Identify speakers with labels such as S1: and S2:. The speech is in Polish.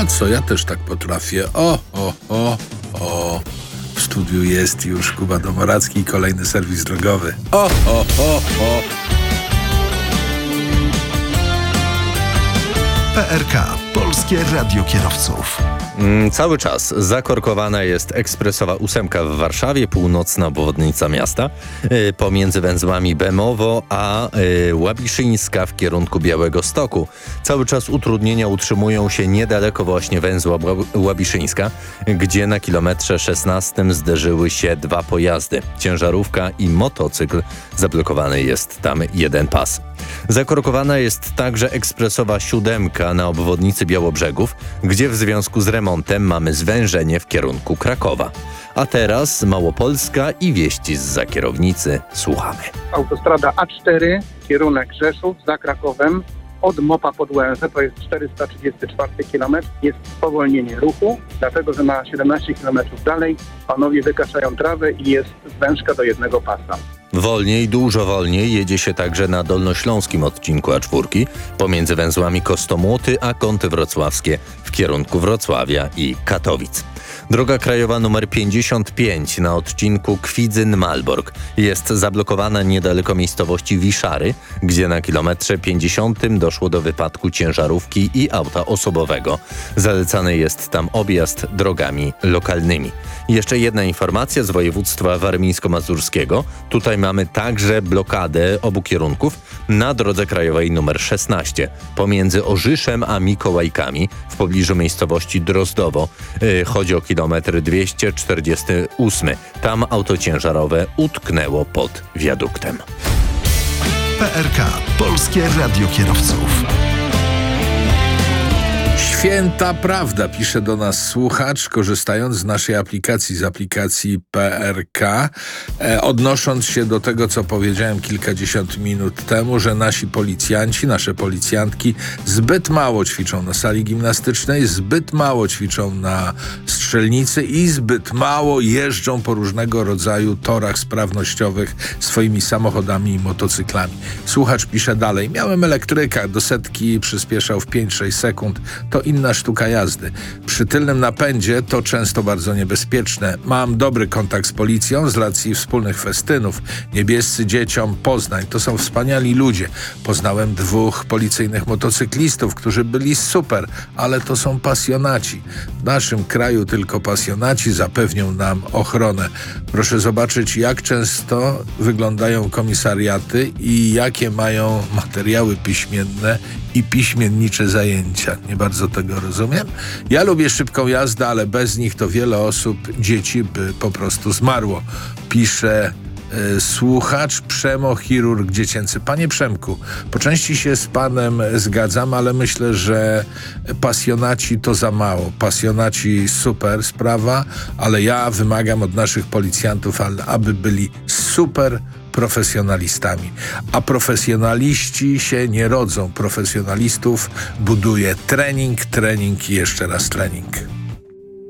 S1: A co, ja też tak potrafię. O. W studiu jest już Kuba Domoracki i kolejny serwis drogowy. O.
S2: PRK. Polskie Radio Kierowców.
S3: Cały czas zakorkowana jest ekspresowa 8 w Warszawie, północna obwodnica miasta, pomiędzy węzłami Bemowo a Łabiszyńska w kierunku Białegostoku. Cały czas utrudnienia utrzymują się niedaleko właśnie węzła Łabiszyńska, gdzie na kilometrze 16 zderzyły się dwa pojazdy. Ciężarówka i motocykl. Zablokowany jest tam jeden pas. Zakorkowana jest także ekspresowa 7 na obwodnicy Białobrzegów, gdzie w związku z remontem mamy zwężenie w kierunku Krakowa. A teraz Małopolska i wieści zza kierownicy. Słuchamy.
S4: Autostrada A4, kierunek Rzeszów za Krakowem, od Mopa pod Łężę, to jest 434 km, jest spowolnienie ruchu, dlatego że na 17 km dalej panowie wykaszają trawę i jest zwężka do jednego pasa.
S3: Wolniej, dużo wolniej jedzie się także na dolnośląskim odcinku A4 pomiędzy węzłami Kostomłoty a Kąty Wrocławskie w kierunku Wrocławia i Katowic. Droga krajowa nr 55 na odcinku Kwidzyn-Malbork jest zablokowana niedaleko miejscowości Wiszary, gdzie na kilometrze 50 doszło do wypadku ciężarówki i auta osobowego. Zalecany jest tam objazd drogami lokalnymi. Jeszcze jedna informacja z województwa warmińsko-mazurskiego. Tutaj mamy także blokadę obu kierunków na drodze krajowej nr 16 pomiędzy Orzyszem a Mikołajkami w pobliżu miejscowości Drozdowo. Chodzi o kilometr 248. Tam auto ciężarowe utknęło pod wiaduktem.
S2: PRK. Polskie Radio Kierowców.
S1: Święta prawda, pisze do nas słuchacz, korzystając z naszej aplikacji, z aplikacji PRK, odnosząc się do tego, co powiedziałem kilkadziesiąt minut temu, że nasi policjanci, nasze policjantki zbyt mało ćwiczą na sali gimnastycznej, zbyt mało ćwiczą na strzelnicy i zbyt mało jeżdżą po różnego rodzaju torach sprawnościowych swoimi samochodami i motocyklami. Słuchacz pisze dalej: miałem elektryka, do setki przyspieszał w 5-6 sekund, to inna sztuka jazdy. Przy tylnym napędzie to często bardzo niebezpieczne. Mam dobry kontakt z policją z racji wspólnych festynów. Niebiescy dzieciom, Poznań. To są wspaniali ludzie. Poznałem 2 policyjnych motocyklistów, którzy byli super, ale to są pasjonaci. W naszym kraju tylko pasjonaci zapewnią nam ochronę. Proszę zobaczyć, jak często wyglądają komisariaty i jakie mają materiały piśmienne i piśmiennicze zajęcia. Nie bardzo tego rozumiem. Ja lubię szybką jazdę, ale bez nich to wiele osób, dzieci by po prostu zmarło. Pisze słuchacz Przemo, chirurg dziecięcy. Panie Przemku, po części się z panem zgadzam, ale myślę, że pasjonaci to za mało. Pasjonaci super sprawa, ale ja wymagam od naszych policjantów, aby byli super profesjonalistami. A profesjonaliści się nie rodzą. Profesjonalistów buduje trening i jeszcze raz trening.